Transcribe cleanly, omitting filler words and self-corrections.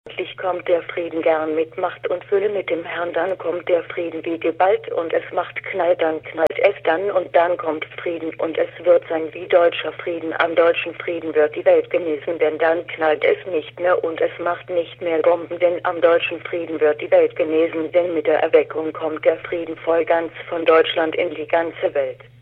Endlich kommt der Frieden, gern mit Macht und Fülle mit dem Herrn, dann kommt der Frieden wie geballt und es macht Knall, dann knallt es dann und dann kommt Frieden und es wird sein wie deutscher Frieden, am deutschen Frieden wird die Welt genesen, denn dann knallt es nicht mehr und es macht nicht mehr Bomben, denn am deutschen Frieden wird die Welt genesen, denn mit der Erweckung kommt der Frieden voll ganz von Deutschland in die ganze Welt.